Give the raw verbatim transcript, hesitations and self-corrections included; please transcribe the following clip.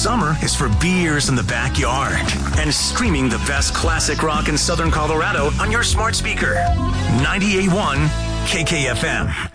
Summer is for beers in the backyard and streaming the best classic rock in Southern Colorado on your smart speaker. ninety-eight point one K K F M.